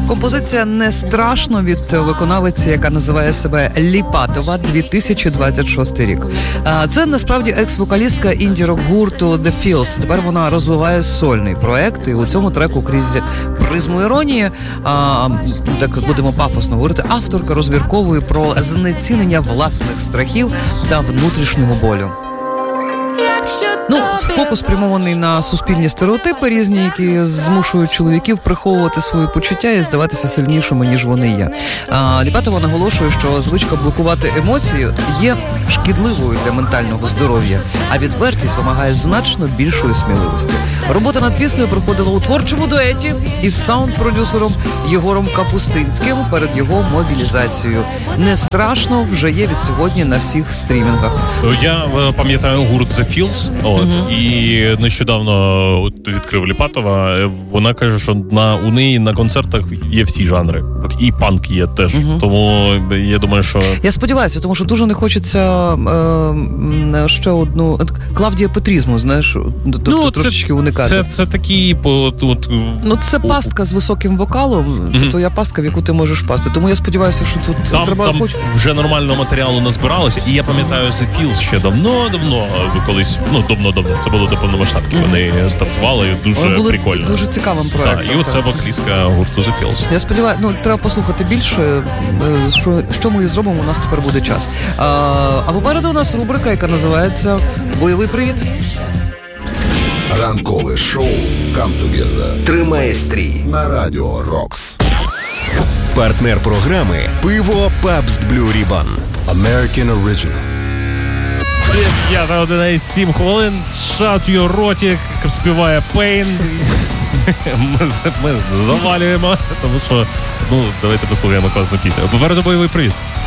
Композиція «Не страшно» від виконавиці, яка називає себе Ліпатова, 2026 рік. Це насправді екс-вокалістка інді-рок гурту The Feels. Тепер вона розвиває сольний проект, і у цьому треку крізь призму іронії, так будемо пафосно говорити, авторка розмірковує про знецінення власних страхів та внутрішнього болю. Фокус спрямований на суспільні стереотипи різні, які змушують чоловіків приховувати свої почуття і здаватися сильнішими, ніж вони є. Ліпатова наголошує, що звичка блокувати емоції є шкідливою для ментального здоров'я, а відвертість вимагає значно більшої сміливості. Робота над піснею проходила у творчому дуеті із саунд-продюсером Єгором Капустинським перед його мобілізацією. «Не страшно» вже є від сьогодні на всіх стрімінгах. Я пам'ятаю гурт The Feels, і нещодавно відкрив Ліпатова, вона каже, що у неї на концертах є всі жанри. І панк є теж. Тому я думаю, що... Я сподіваюся, тому що дуже не хочеться ще одну... Клавдія Петрізму, знаєш, трошечки уникати. Це такі... це пастка з високим вокалом, це твоя пастка, в яку ти можеш пасти. Тому я сподіваюся, що тут треба... Там вже нормального матеріалу назбиралося, і я пам'ятаю The Feels ще давно, колись, давно, це було до повномасштабки, вони стартували, і дуже прикольно. Дуже цікавим проєктом. І оце вокалістка гурту The Feels. Я сподіваюся, треба послухати більше, що ми і зробимо, у нас тепер буде час. А попереду у нас рубрика, яка називається «Бойовий привіт». Ранкове шоу «Come Together» тримає стрій на Радіо Рокс. Партнер програми «Пиво Pabst Blue Ribbon». American Original. 5:11 хвилин. Shut your ротик, співає Pain. Ми завалюємо, тому що, давайте послухаємо класну пісню. Попереду бойовий привіт.